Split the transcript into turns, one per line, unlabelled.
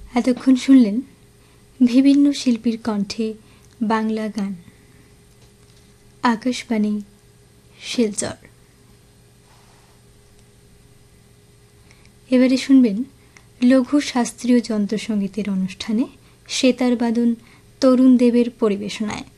এতক্ষণ শুনলেন বিভিন্ন শিল্পীর কণ্ঠে বাংলা গান। আকাশবাণী শিলচর। এবারে শুনবেন লঘু শাস্ত্রীয় যন্ত্রসঙ্গীতের অনুষ্ঠানে সেতার বাদন তরুণ দেবের পরিবেশনায়।